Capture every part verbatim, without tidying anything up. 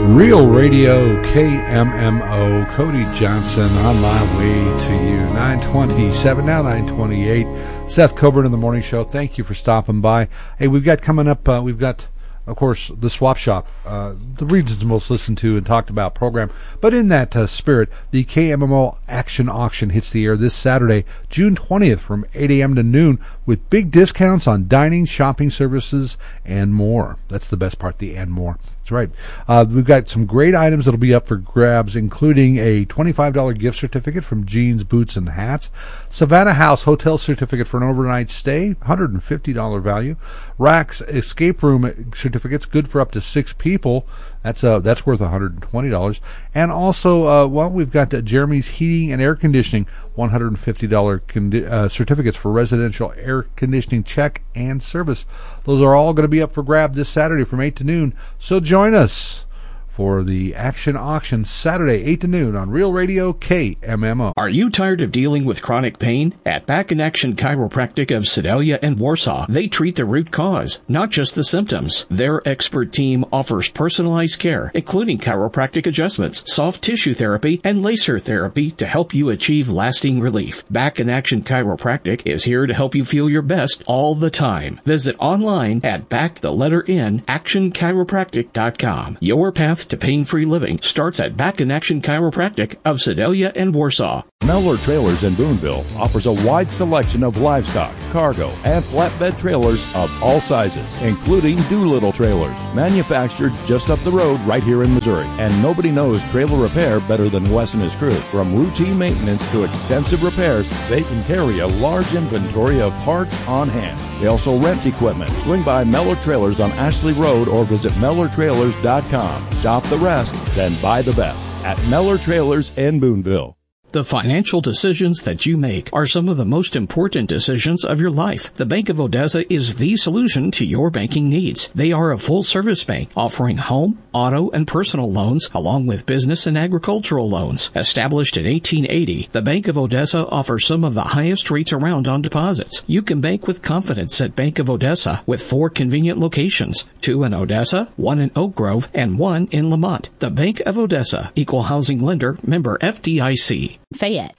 Real Radio, K M M O, Cody Johnson on my way to you. nine twenty-seven, now nine twenty-eight. Seth Coburn in the Morning Show. Thank you for stopping by. Hey, we've got coming up, uh, we've got, of course, the Swap Shop, uh, the region's most listened to and talked about program. But in that uh, spirit, the K M M O Action Auction hits the air this Saturday, June twentieth from eight a.m. to noon with big discounts on dining, shopping services, and more. That's the best part, the and more. That's right. Uh, we've got some great items that'll be up for grabs, including a twenty-five dollars gift certificate from Jeans, Boots, and Hats, Savannah House hotel certificate for an overnight stay, one hundred fifty dollars value, Rack's escape room certificates, good for up to six people. That's uh, that's worth one hundred twenty dollars. And also, uh, well, we've got uh, Jeremy's Heating and Air Conditioning, one hundred fifty dollars condi- uh, certificates for residential air conditioning check and service. Those are all going to be up for grab this Saturday from eight to noon. So join us for the Action Auction Saturday, eight to noon on Real Radio K M M O. Are you tired of dealing with chronic pain? At Back in Action Chiropractic of Sedalia and Warsaw, they treat the root cause, not just the symptoms. Their expert team offers personalized care, including chiropractic adjustments, soft tissue therapy, and laser therapy to help you achieve lasting relief. Back in Action Chiropractic is here to help you feel your best all the time. Visit online at back the letter N action chiropractic dot com. Your path to pain-free living starts at Back in Action Chiropractic of Sedalia and Warsaw. Mellor Trailers in Boonville offers a wide selection of livestock, cargo, and flatbed trailers of all sizes, including Doolittle trailers, manufactured just up the road right here in Missouri. And nobody knows trailer repair better than Wes and his crew. From routine maintenance to extensive repairs, they can carry a large inventory of parts on hand. They also rent equipment. Swing by Mellor Trailers on Ashley Road or visit Mellor Trailers dot com. Shop the rest, then buy the best at Mellor Trailers in Boonville. The financial decisions that you make are some of the most important decisions of your life. The Bank of Odessa is the solution to your banking needs. They are a full-service bank offering home, auto, and personal loans along with business and agricultural loans. Established in eighteen eighty, the Bank of Odessa offers some of the highest rates around on deposits. You can bank with confidence at Bank of Odessa with four convenient locations, two in Odessa, one in Oak Grove, and one in Lamont. The Bank of Odessa, Equal Housing Lender, member F D I C. Fayette.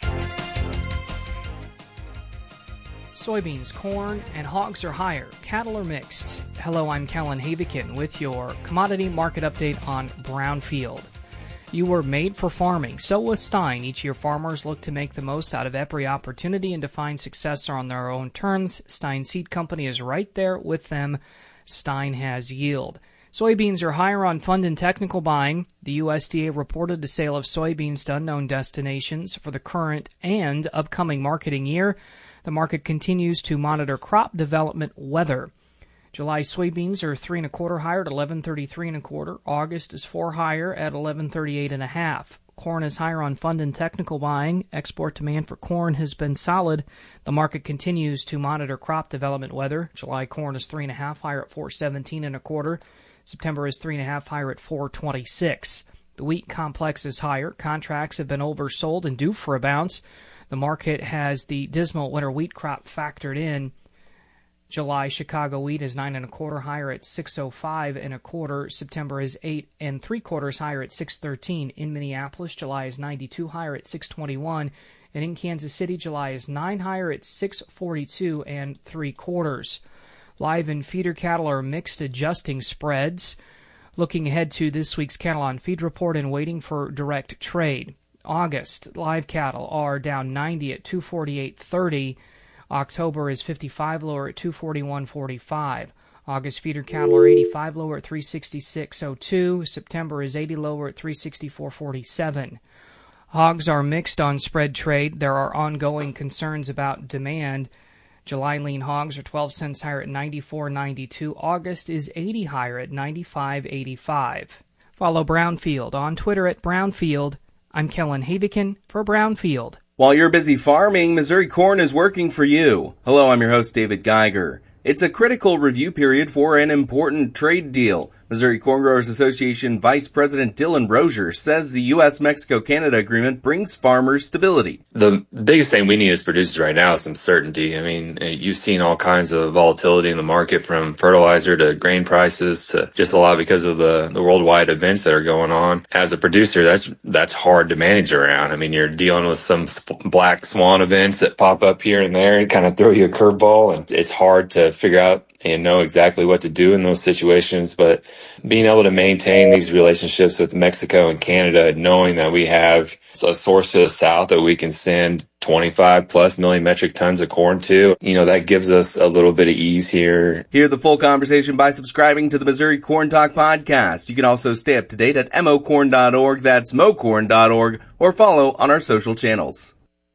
Soybeans, corn, and hogs are higher. Cattle are mixed. Hello, I'm Kellen Havikin with your commodity market update on Brownfield. You were made for farming. So was Stein. Each year, farmers look to make the most out of every opportunity and to find success on their own terms. Stein Seed Company is right there with them. Stein has yield. Soybeans are higher on fund and technical buying. The U S D A reported the sale of soybeans to unknown destinations for the current and upcoming marketing year. The market continues to monitor crop development weather. July soybeans are three and a quarter higher at eleven thirty-three and a quarter. August is four higher at eleven thirty-eight and a half. Corn is higher on fund and technical buying. Export demand for corn has been solid. The market continues to monitor crop development weather. July corn is three and a half higher at four seventeen and a quarter. September is three and a half higher at four twenty-six. The wheat complex is higher. Contracts have been oversold and due for a bounce. The market has the dismal winter wheat crop factored in. July Chicago wheat is nine and a quarter higher at six oh five and a quarter. September is eight and three quarters higher at six thirteen. In Minneapolis, July is ninety-two higher at six twenty-one, and in Kansas City, July is nine higher at six forty-two and three quarters. Live and feeder cattle are mixed, adjusting spreads. Looking ahead to this week's cattle on feed report and waiting for direct trade. August live cattle are down ninety at two forty-eight thirty. October is fifty-five lower at two forty-one forty-five. August feeder cattle are eighty-five lower at three sixty-six oh two. September is eighty lower at three sixty-four forty-seven. Hogs are mixed on spread trade. There are ongoing concerns about demand. July lean hogs are twelve cents higher at ninety-four ninety-two. August is eighty higher at ninety-five eighty-five. Follow Brownfield on Twitter at Brownfield. I'm Kellen Havikin for Brownfield. While you're busy farming, Missouri Corn is working for you. Hello, I'm your host, David Geiger. It's a critical review period for an important trade deal. Missouri Corn Growers Association Vice President Dylan Rozier says the U S Mexico Canada agreement brings farmers stability. The biggest thing we need as producers right now is some certainty. I mean, you've seen all kinds of volatility in the market, from fertilizer to grain prices to just a lot because of the, the worldwide events that are going on. As a producer, that's that's hard to manage around. I mean, you're dealing with some black swan events that pop up here and there and kind of throw you a curveball, and it's hard to figure out and know exactly what to do in those situations. But being able to maintain these relationships with Mexico and Canada, knowing that we have a source to the south that we can send twenty-five plus million metric tons of corn to, you know, that gives us a little bit of ease here. Hear the full conversation by subscribing to the Missouri Corn Talk podcast. You can also stay up to date at mo corn dot org, that's mo corn dot org, or follow on our social channels.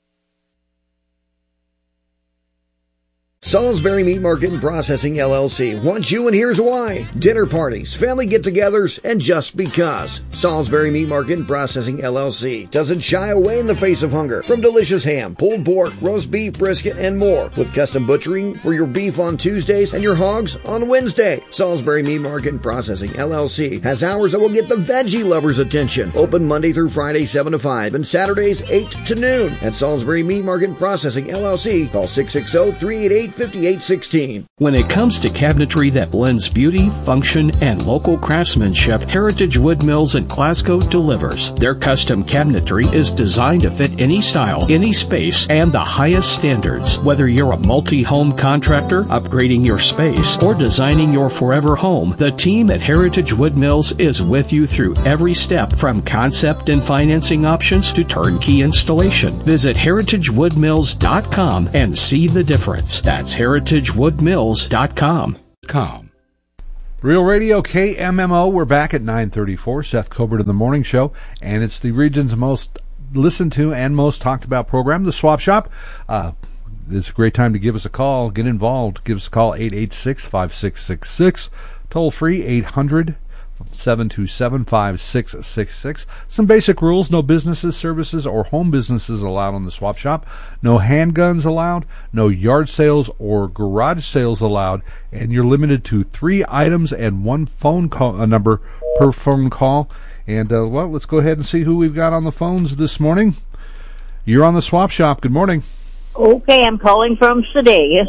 Salisbury Meat Market and Processing, L L C wants you, and here's why. Dinner parties, family get-togethers, and just because. Salisbury Meat Market and Processing, L L C doesn't shy away in the face of hunger. From delicious ham, pulled pork, roast beef, brisket, and more. With custom butchering for your beef on Tuesdays and your hogs on Wednesday. Salisbury Meat Market and Processing, L L C has hours that will get the veggie lovers' attention. Open Monday through Friday, seven to five, and Saturdays, eight to noon. At Salisbury Meat Market and Processing, L L C, call six six zero, three eight eight, five eight one six. When it comes to cabinetry that blends beauty, function, and local craftsmanship, Heritage Wood Mills in Glasgow delivers. Their custom cabinetry is designed to fit any style, any space, and the highest standards. Whether you're a multi-home contractor, upgrading your space, or designing your forever home, the team at Heritage Wood Mills is with you through every step, from concept and financing options to turnkey installation. Visit heritage wood mills dot com and see the difference. That's heritage wood mills dot com. Com. Real Radio K M M O. We're back at nine thirty-four. Seth Colbert in the Morning Show, and it's the region's most listened to and most talked about program, The Swap Shop. Uh, it's a great time to give us a call. Get involved. Give us a call, eight eight six, five six six six. Toll free, eight hundred, seven two seven, five six six six. Some basic rules: no businesses, services, or home businesses allowed on the Swap Shop. No handguns allowed. No yard sales or garage sales allowed. And you're limited to three items and one phone call a number per phone call. And uh, well, let's go ahead and see who we've got on the phones this morning. You're on the Swap Shop. Good morning. Okay, I'm calling from Sedalia.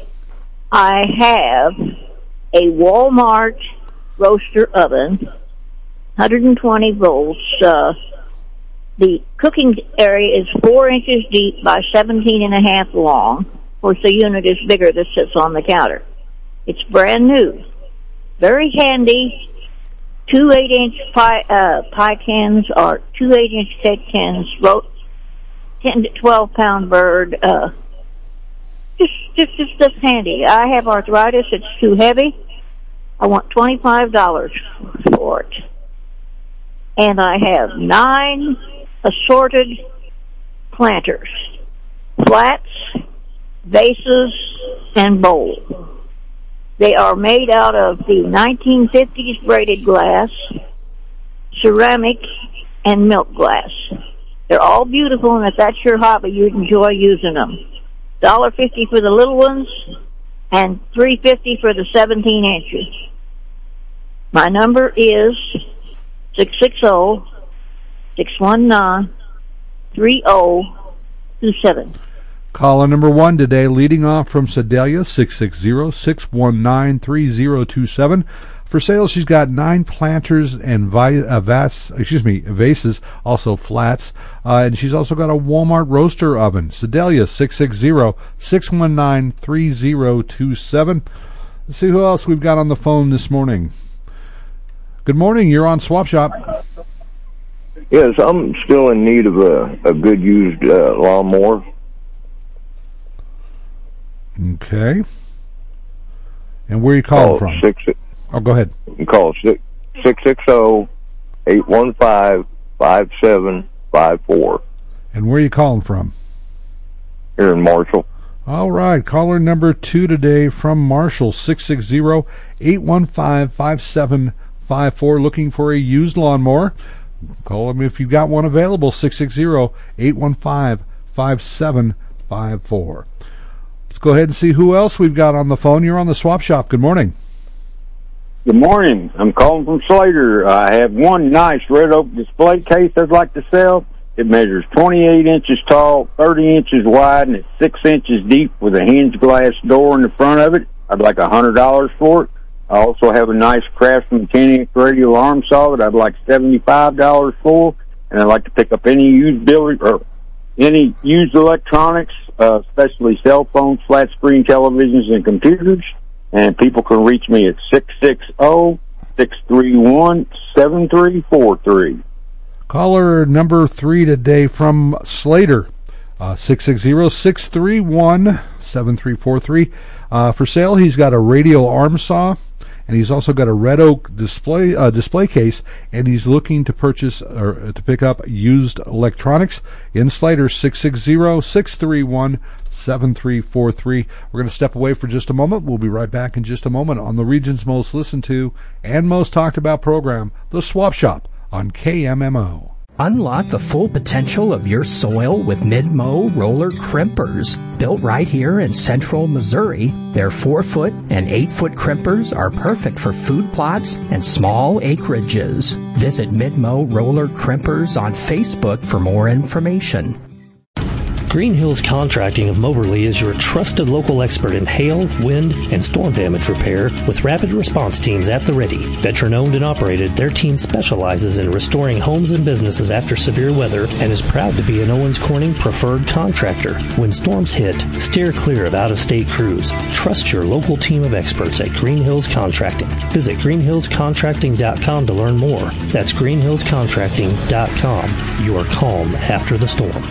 I have a Walmart roaster oven, one hundred twenty volts. Uh, the cooking area is four inches deep by seventeen and a half long. Of course, the unit is bigger that sits on the counter. It's brand new, very handy. Two eight-inch pie uh, pie cans or two eight-inch cake cans. Wrote ten to twelve pound bird. Uh, just, just, just, just handy. I have arthritis. It's too heavy. I want twenty-five dollars for it. And I have nine assorted planters, flats, vases, and bowls. They are made out of the nineteen fifties braided glass, ceramic, and milk glass. They're all beautiful, and if that's your hobby, you'd enjoy using them. one dollar fifty for the little ones, and three fifty for the seventeen inches. My number is six six zero, six one nine, three zero two seven. Caller number one today, leading off from Sedalia, six six zero, six one nine, three zero two seven. For sale, she's got nine planters and vi- uh, vas- excuse me, vases, also flats, uh, and she's also got a Walmart roaster oven. Sedalia, six six zero, six one nine, three zero two seven. Let's see who else we've got on the phone this morning. Good morning, you're on Swap Shop. Yes, I'm still in need of a, a good used uh, lawnmower. Okay. And where are you calling call from? Six, oh, go ahead. You call six six zero, eight one five, five seven five four. And where are you calling from? Here in Marshall. All right. Caller number two today from Marshall, six six zero, eight one five, five seven five four. Looking for a used lawnmower. Call them if you've got one available, six six zero, eight one five, five seven five four. Let's go ahead and see who else we've got on the phone. You're on the Swap Shop. Good morning. Good morning. I'm calling from Slater. I have one nice red oak display case I'd like to sell. It measures twenty-eight inches tall, thirty inches wide, and it's six inches deep with a hinged glass door in the front of it. I'd like one hundred dollars for it. I also have a nice Craftsman ten inch radial arm saw that I'd like seventy-five dollars for. And I'd like to pick up any used building or any used electronics, uh, especially cell phones, flat screen televisions, and computers. And people can reach me at six six zero, six three one, seven three four three. Caller number three today from Slater, uh, six six zero, six three one, seven three four three. Uh, for sale, he's got a radial arm saw, and he's also got a red oak display uh, display case, and he's looking to purchase or to pick up used electronics in Slater, six six zero, six three one, seven three four three. We're going to step away for just a moment. We'll be right back in just a moment on the region's most listened to and most talked about program, The Swap Shop on K M M O. Unlock the full potential of your soil with Mid-Mow roller crimpers. Built right here in central Missouri, their four-foot and eight-foot crimpers are perfect for food plots and small acreages. Visit Mid-Mow roller crimpers on Facebook for more information. Green Hills Contracting of Moberly is your trusted local expert in hail, wind, and storm damage repair with rapid response teams at the ready. Veteran-owned and operated, their team specializes in restoring homes and businesses after severe weather and is proud to be an Owens Corning preferred contractor. When storms hit, steer clear of out-of-state crews. Trust your local team of experts at Green Hills Contracting. Visit green hills contracting dot com to learn more. That's green hills contracting dot com. Your calm after the storm.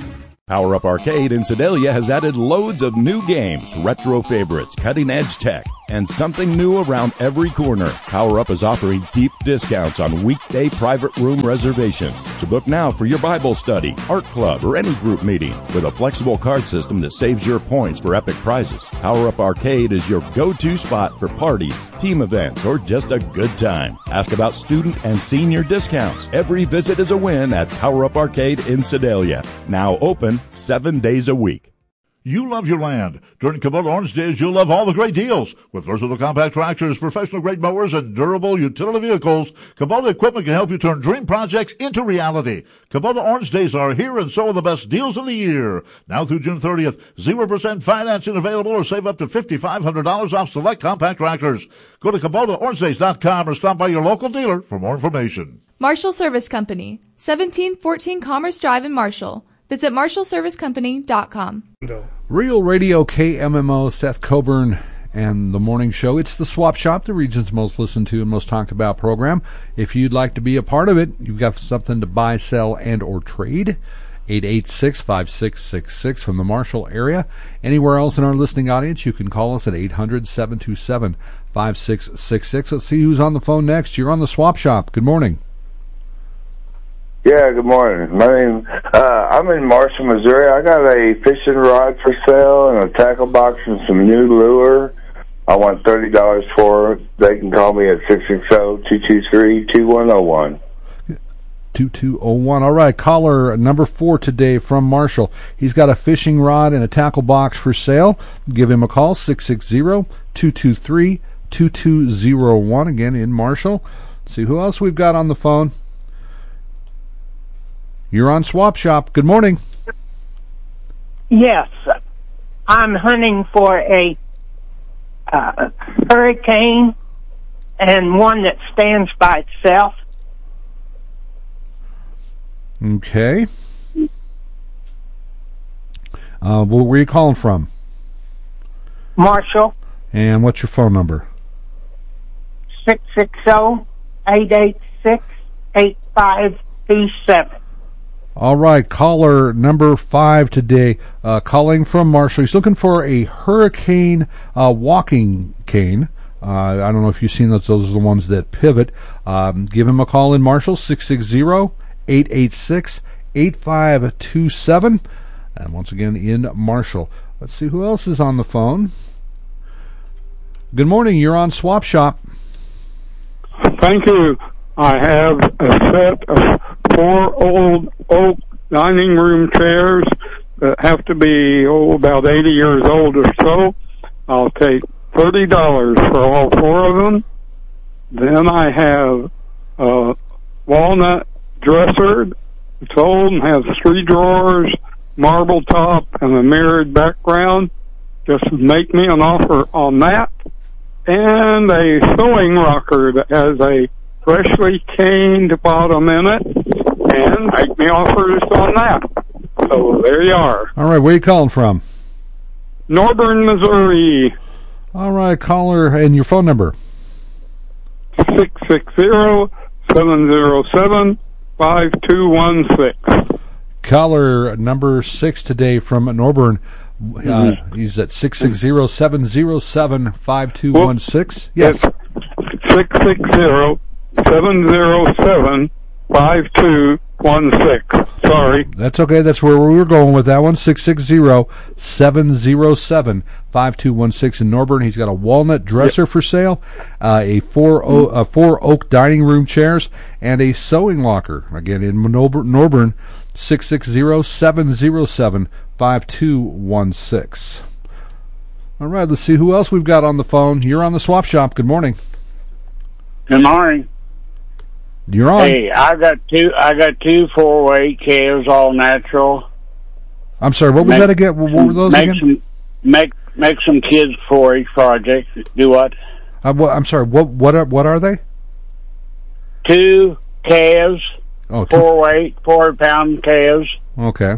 Power Up Arcade in Sedalia has added loads of new games, retro favorites, cutting-edge tech, and something new around every corner. Power Up is offering deep discounts on weekday private room reservations. So book now for your Bible study, art club, or any group meeting with a flexible card system that saves your points for epic prizes. Power Up Arcade is your go-to spot for parties, team events, or just a good time. Ask about student and senior discounts. Every visit is a win at Power Up Arcade in Sedalia. Now open seven days a week. You love your land. During Kubota Orange Days, you'll love all the great deals. With versatile compact tractors, professional-grade mowers, and durable utility vehicles, Kubota equipment can help you turn dream projects into reality. Kubota Orange Days are here, and so are the best deals of the year. Now through June thirtieth, zero percent financing available, or save up to five thousand five hundred dollars off select compact tractors. Go to Kubota Orange Days dot com or stop by your local dealer for more information. Marshall Service Company, seventeen fourteen Commerce Drive in Marshall. Visit marshall service company dot com. Real Radio K M M O, Seth Coburn and the Morning Show. It's the Swap Shop, the region's most listened to and most talked about program. If you'd like to be a part of it, you've got something to buy, sell, and or trade. eight eight six, five six six six from the Marshall area. Anywhere else in our listening audience, you can call us at eight hundred, seven two seven, five six six six. Let's see who's on the phone next. You're on the Swap Shop. Good morning. Yeah, good morning. My name, uh, I'm in Marshall, Missouri. I got a fishing rod for sale and a tackle box and some new lure. I want thirty dollars for it. They can call me at six six zero, two two three, two one zero one. two two zero one. All right, caller number four today from Marshall. He's got a fishing rod and a tackle box for sale. Give him a call, six six zero, two two three, two two zero one, again in Marshall. Let's see who else we've got on the phone. You're on Swap Shop. Good morning. Yes. I'm hunting for a uh, hurricane and one that stands by itself. Okay. Uh, well, where are you calling from? Marshall. And what's your phone number? six six zero, eight eight six, eight five two seven. All right, caller number five today, uh, calling from Marshall. He's looking for a hurricane uh, walking cane. Uh, I don't know if you've seen those. Those are the ones that pivot. Um, give him a call in Marshall, six six zero, eight eight six, eight five two seven. And once again, in Marshall. Let's see who else is on the phone. Good morning. You're on Swap Shop. Thank you. I have a set of four old oak dining room chairs that have to be, oh, about eighty years old or so. I'll take thirty dollars for all four of them. Then I have a walnut dresser. It's old and has three drawers, marble top, and a mirrored background. Just make me an offer on that. And a sewing rocker that has a freshly caned bottom in it, and make me offers on that. So there you are. All right, where are you calling from? Norburn, Missouri. All right, caller, and your phone number? six six zero, seven zero seven, five two one six. Caller number six today from Norburn. Uh, Mm-hmm. He's at six six zero, seven zero seven, five two one six. Yes. six six zero, seven zero seven, five two one six. Sorry. That's okay. That's where we were going with that one. six six zero, seven zero seven, five two one six in Norburn. He's got a walnut dresser yep. for sale, uh, a four o- uh, four oak dining room chairs, and a sewing locker. Again, in Norburn, six six zero, seven zero seven, five two one six. All right, let's see who else we've got on the phone. You're on the Swap Shop. Good morning. Good morning. You're on. Hey, I got two. I got two four-weight calves, all natural. I'm sorry. What was make, that again? What were those make again? Some, make make some kids four H project. Do what? Uh, what? I'm sorry. What? What are? What are they? Two calves. Oh, two. Four-weight, four-pound calves. Okay.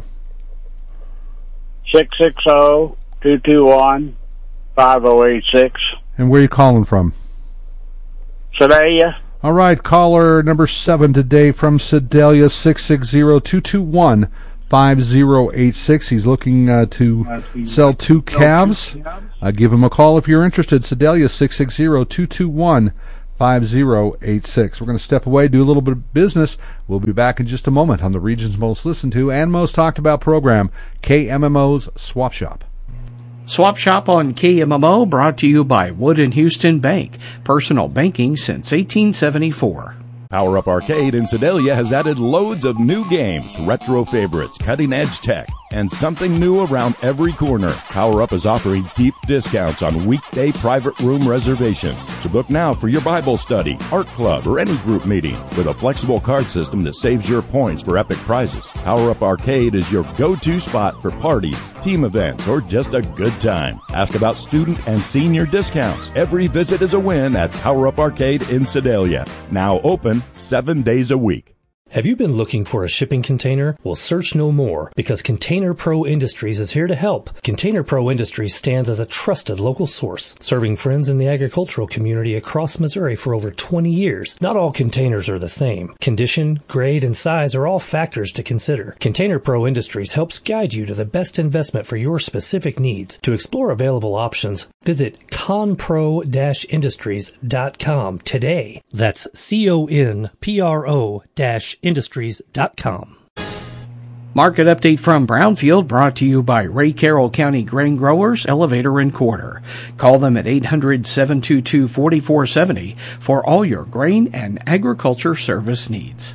Six six zero two two one five zero eight six. And where are you calling from? Sedalia. All right, caller number seven today from Sedalia, six six zero, two two one, five zero eight six. He's looking uh, to sell two calves. Uh, give him a call if you're interested. Sedalia, six six zero, two two one, five zero eight six. We're going to step away, do a little bit of business. We'll be back in just a moment on the region's most listened to and most talked about program, K M M O's Swap Shop. Swap Shop on K M M O, brought to you by Wood and Houston Bank. Personal banking since eighteen seventy-four. Power Up Arcade in Sedalia has added loads of new games, retro favorites, cutting-edge tech, and something new around every corner. Power Up is offering deep discounts on weekday private room reservations. So book now for your Bible study, art club, or any group meeting with a flexible card system that saves your points for epic prizes. Power Up Arcade is your go-to spot for parties, team events, or just a good time. Ask about student and senior discounts. Every visit is a win at Power Up Arcade in Sedalia. Now open seven days a week. Have you been looking for a shipping container? Well, search no more, because Container Pro Industries is here to help. Container Pro Industries stands as a trusted local source, serving friends in the agricultural community across Missouri for over twenty years. Not all containers are the same. Condition, grade, and size are all factors to consider. Container Pro Industries helps guide you to the best investment for your specific needs. To explore available options, visit conpro dash industries dot com today. That's C O N P R O dash industries dot com. Market update from Brownfield, brought to you by Ray Carroll County Grain Growers, Elevator and Quarter. Call them at eight hundred, seven two two, four four seven zero for all your grain and agriculture service needs.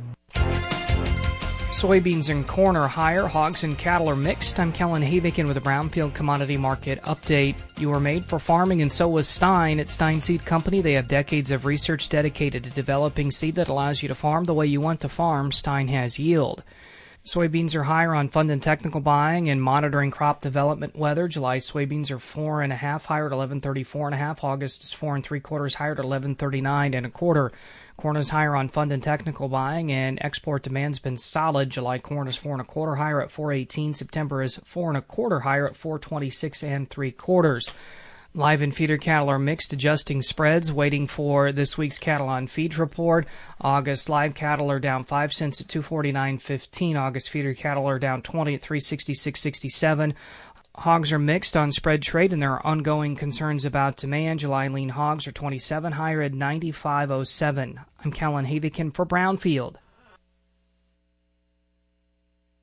Soybeans and corn are higher. Hogs and cattle are mixed. I'm Kellen Havikin with a Brownfield Commodity Market Update. You were made for farming, and so was Stein. At Stein Seed Company, they have decades of research dedicated to developing seed that allows you to farm the way you want to farm. Stein has yield. Soybeans are higher on fund and technical buying and monitoring crop development weather. July soybeans are four and a half higher at eleven thirty-four and a half. August is four and three quarters higher at eleven thirty-nine and a quarter. Corn is higher on fund and technical buying, and export demand's been solid. July corn is four and a quarter higher at four eighteen. September is four and a quarter higher at four twenty-six and three quarters. Live and feeder cattle are mixed, adjusting spreads, waiting for this week's cattle on feed report. August live cattle are down five cents at two forty-nine fifteen. August feeder cattle are down twenty at three sixty-six sixty-seven. Hogs are mixed on spread trade, and there are ongoing concerns about demand. July lean hogs are twenty-seven higher at ninety-five oh seven. I'm Kellen Havikin for Brownfield.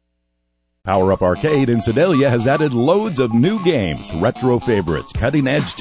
Power Up Arcade in Sedalia has added loads of new games, retro favorites, cutting-edge tech,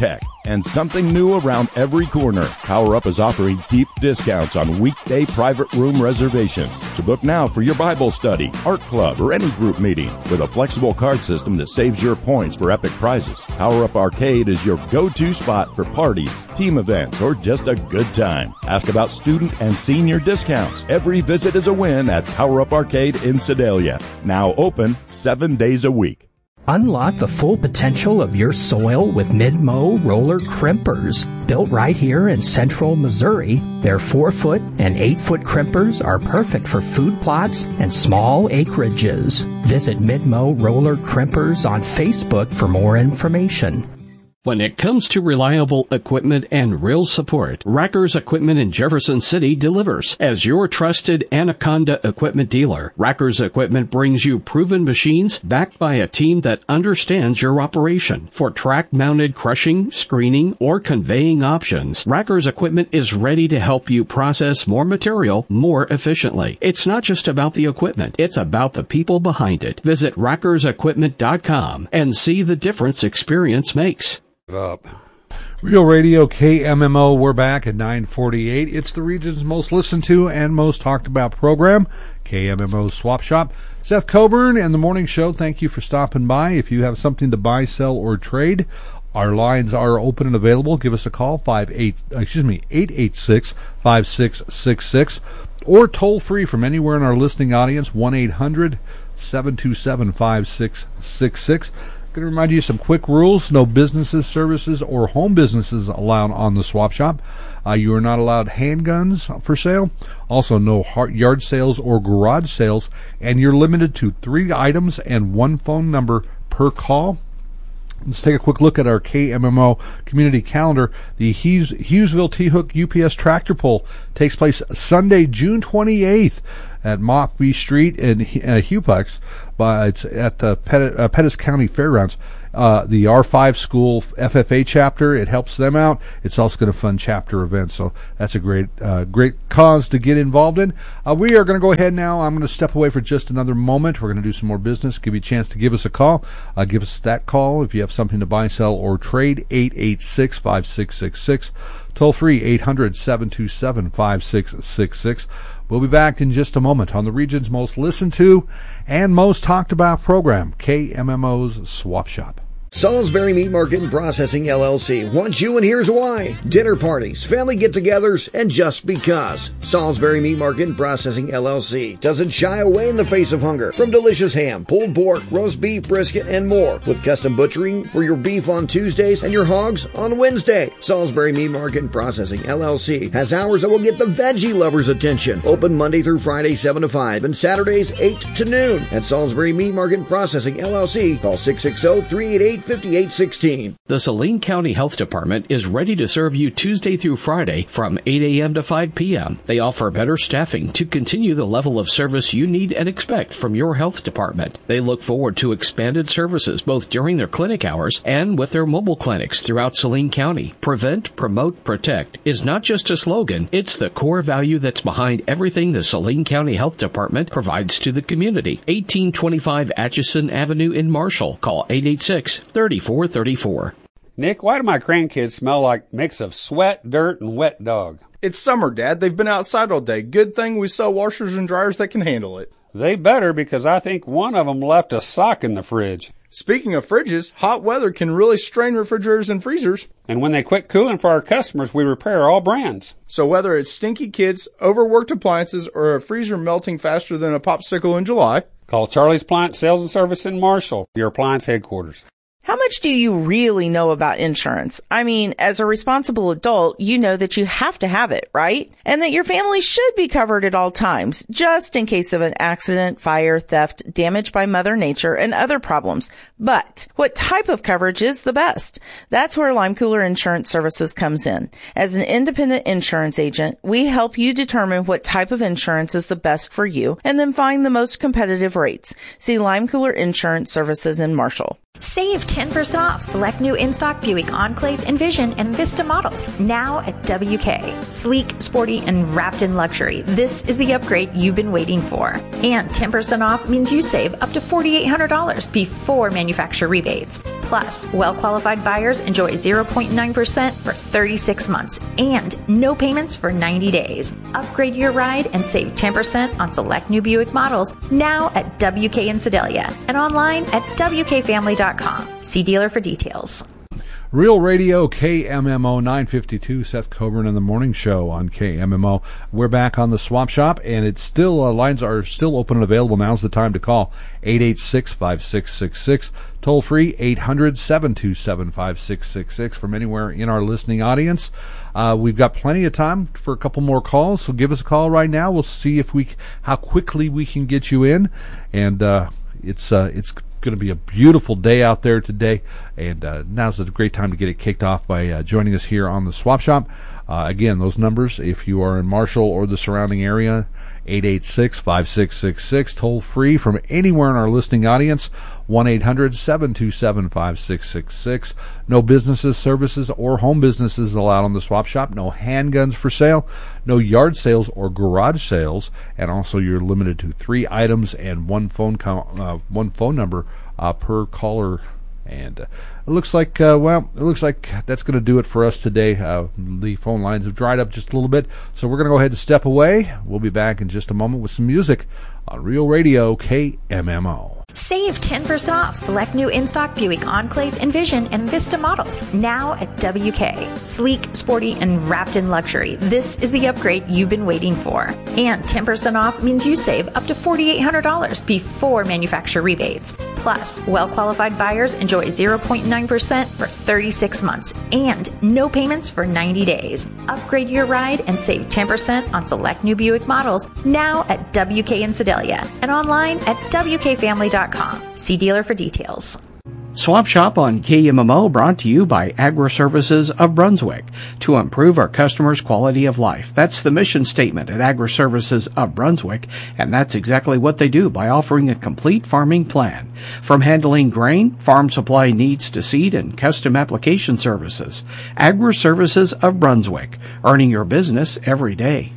And something new around every corner. PowerUp is offering deep discounts on weekday private room reservations. So book now for your Bible study, art club, or any group meeting with a flexible card system that saves your points for epic prizes. PowerUp Arcade is your go-to spot for parties, team events, or just a good time. Ask about student and senior discounts. Every visit is a win at PowerUp Arcade in Sedalia. Now open seven days a week. Unlock the full potential of your soil with Mid-Mow roller crimpers. Built right here in central Missouri, their four-foot and eight-foot crimpers are perfect for food plots and small acreages. Visit Mid-Mow roller crimpers on Facebook for more information. When it comes to reliable equipment and real support, Rackers Equipment in Jefferson City delivers. As your trusted Anaconda equipment dealer, Rackers Equipment brings you proven machines backed by a team that understands your operation. For track-mounted crushing, screening, or conveying options, Rackers Equipment is ready to help you process more material more efficiently. It's not just about the equipment, it's about the people behind it. Visit rackers equipment dot com and see the difference experience makes. Up. Real Radio K M M O, we're back at nine forty-eight. It's the region's most listened to and most talked about program, K M M O Swap Shop. Seth Coburn and the Morning Show, thank you for stopping by. If you have something to buy, sell, or trade, our lines are open and available. Give us a call, five eight, excuse me, eight eight six, five six six six, or toll free from anywhere in our listening audience, one eight hundred, seven two seven, five six six six. Going to remind you of some quick rules. No businesses, services, or home businesses allowed on the swap shop. Uh, you are not allowed handguns for sale. Also, no yard sales or garage sales. And you're limited to three items and one phone number per call. Let's take a quick look at our K M M O community calendar. The Hughes, Hughesville T-Hook U P S tractor pull takes place Sunday, June twenty-eighth at Mockbee Street in uh, Huplex. But it's at the Pettis, uh, Pettis County Fairgrounds. Uh, the R five school F F A chapter, it helps them out. It's also going to fund chapter events, so that's a great, uh, great cause to get involved in. Uh, we are going to go ahead now. I'm going to step away for just another moment. We're going to do some more business. Give you a chance to give us a call. Uh, give us that call if you have something to buy, sell, or trade. eight eight six, five six six six. Toll free, eight hundred, seven two seven, five six six six. We'll be back in just a moment on the region's most listened to and most talked about program, K M M O's Swap Shop. Salisbury Meat Market and Processing L L C wants you, and here's why. Dinner parties, family get-togethers, and just because. Salisbury Meat Market and Processing L L C doesn't shy away in the face of hunger. From delicious ham, pulled pork, roast beef, brisket, and more. With custom butchering for your beef on Tuesdays and your hogs on Wednesday. Salisbury Meat Market and Processing L L C has hours that will get the veggie lovers' attention. Open Monday through Friday, seven to five, and Saturdays, eight to noon. At Salisbury Meat Market and Processing L L C, call six six zero, three eight eight, five eight one six. The Saline County Health Department is ready to serve you Tuesday through Friday from eight a.m. to five p.m. They offer better staffing to continue the level of service you need and expect from your health department. They look forward to expanded services both during their clinic hours and with their mobile clinics throughout Saline County. Prevent, promote, protect is not just a slogan, it's the core value that's behind everything the Saline County Health Department provides to the community. eighteen twenty-five Atchison Avenue in Marshall. Call eight eight six, three four three four. Nick, why do my grandkids smell like a mix of sweat, dirt, and wet dog? It's summer, Dad. They've been outside all day. Good thing we sell washers and dryers that can handle it. They better, because I think one of them left a sock in the fridge. Speaking of fridges, hot weather can really strain refrigerators and freezers. And when they quit cooling for our customers, we repair all brands. So whether it's stinky kids, overworked appliances, or a freezer melting faster than a popsicle in July, call Charlie's Appliance Sales and Service in Marshall, your appliance headquarters. How much do you really know about insurance? I mean, as a responsible adult, you know that you have to have it, right? And that your family should be covered at all times, just in case of an accident, fire, theft, damage by Mother Nature, and other problems. But what type of coverage is the best? That's where Lime Cooler Insurance Services comes in. As an independent insurance agent, we help you determine what type of insurance is the best for you and then find the most competitive rates. See Lime Cooler Insurance Services in Marshall. Save ten percent off select new in-stock Buick Enclave, Envision, and Vista models now at W K. Sleek, sporty, and wrapped in luxury. This is the upgrade you've been waiting for. And ten percent off means you save up to four thousand eight hundred dollars before manufacturer rebates. Plus, well-qualified buyers enjoy zero point nine percent for thirty-six months and no payments for ninety days. Upgrade your ride and save ten percent on select new Buick models now at W K in Sedalia and online at W K family dot com. See dealer for details. Real Radio, K M M O nine fifty-two, Seth Coburn and the Morning Show on K M M O. We're back on the Swap Shop, and it's still, uh, lines are still open and available. Now's the time to call. eight eight six, five six six six. Toll free, eight hundred, seven two seven, five six six six from anywhere in our listening audience. Uh, we've got plenty of time for a couple more calls, so give us a call right now. We'll see if we, how quickly we can get you in. And, uh, it's, uh, it's, going to be a beautiful day out there today, and uh, now's a great time to get it kicked off by uh, joining us here on the Swap Shop. Uh, again, those numbers, if you are in Marshall or the surrounding area, eight eight six, five six six six, toll free from anywhere in our listening audience, one eight hundred, seven two seven, five six six six. No businesses, services, or home businesses allowed on the Swap Shop. No handguns for sale. No yard sales or garage sales. And also you're limited to three items and one phone com- uh, one phone number uh, per caller. And uh, it looks like, uh, well, it looks like that's going to do it for us today. Uh, the phone lines have dried up just a little bit, so we're going to go ahead and step away. We'll be back in just a moment with some music on Real Radio, K M M O. Save ten percent off select new in-stock Buick Enclave, Envision, and Vista models now at W K. Sleek, sporty, and wrapped in luxury. This is the upgrade you've been waiting for. And ten percent off means you save up to four thousand eight hundred dollars before manufacturer rebates. Plus, well-qualified buyers enjoy zero point nine percent for thirty-six months and no payments for ninety days. Upgrade your ride and save ten percent on select new Buick models now at W K in Sedalia and online at W K family dot com. See dealer for details. Swap Shop on K M M O brought to you by Agri-Services of Brunswick to improve our customers' quality of life. That's the mission statement at Agri-Services of Brunswick, and that's exactly what they do by offering a complete farming plan. From handling grain, farm supply needs to seed and custom application services. Agri-Services of Brunswick, earning your business every day.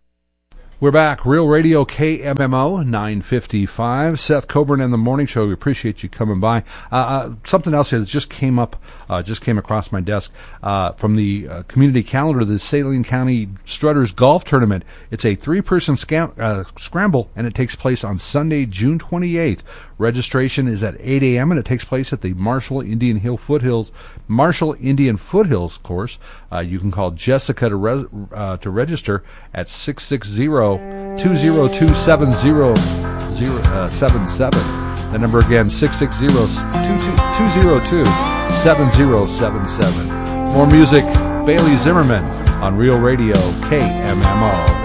We're back. Real Radio, K M M O nine fifty-five. Seth Coburn and the Morning Show. We appreciate you coming by. Uh, uh, something else here that just came up, uh, just came across my desk uh, from the uh, community calendar, the Saline County Strutters Golf Tournament. It's a three-person scam- uh, scramble, and it takes place on Sunday, June twenty-eighth. Registration is at eight a.m., and it takes place at the Marshall Indian Hill Foothills, Marshall Indian Foothills course. Uh, you can call Jessica to res- uh, to register at six six zero, two zero two, seven zero zero seven seven. The number again, six six zero, two zero two, seven zero seven seven. More music, Bailey Zimmerman on Real Radio, K M M O.